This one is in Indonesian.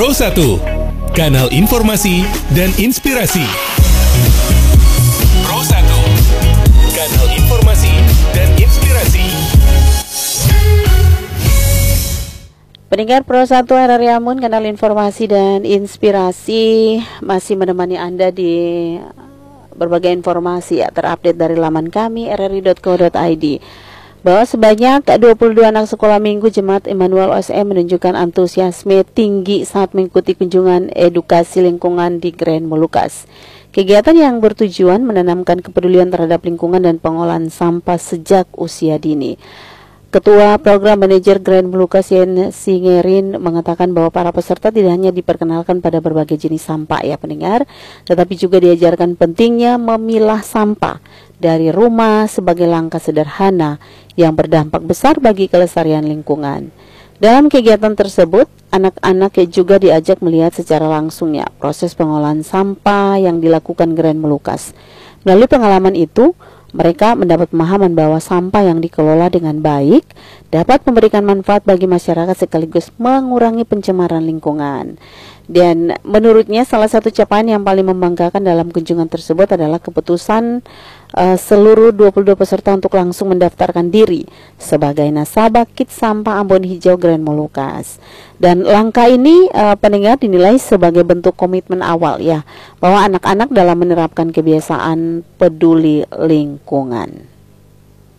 Pro 1, kanal informasi dan inspirasi. Pro 1, kanal informasi dan inspirasi. Pendengar Pro 1 RRI Amun, kanal informasi dan inspirasi, masih menemani Anda di berbagai informasi terupdate dari laman kami rri.co.id. Bahwa sebanyak 22 anak sekolah minggu Jemaat Immanuel OSM menunjukkan antusiasme tinggi saat mengikuti kunjungan edukasi lingkungan di Grand Molucas. Kegiatan yang bertujuan menanamkan kepedulian terhadap lingkungan dan pengolahan sampah sejak usia dini. Ketua Program Manajer Grand Molucas Yen Singerin mengatakan bahwa para peserta tidak hanya diperkenalkan pada berbagai jenis sampah ya pendengar, tetapi juga diajarkan pentingnya memilah sampah dari rumah sebagai langkah sederhana yang berdampak besar bagi kelestarian lingkungan. Dalam kegiatan tersebut, anak-anak juga diajak melihat secara langsung ya proses pengolahan sampah yang dilakukan Grand Molucas. Melalui pengalaman itu, mereka mendapat pemahaman bahwa sampah yang dikelola dengan baik dapat memberikan manfaat bagi masyarakat sekaligus mengurangi pencemaran lingkungan. Dan menurutnya salah satu capaian yang paling membanggakan dalam kunjungan tersebut adalah keputusan seluruh 22 peserta untuk langsung mendaftarkan diri sebagai nasabah kit sampah Ambon Hijau Grand Molucas. Dan langkah ini pendengar dinilai sebagai bentuk komitmen awal ya, bahwa anak-anak dalam menerapkan kebiasaan peduli lingkungan.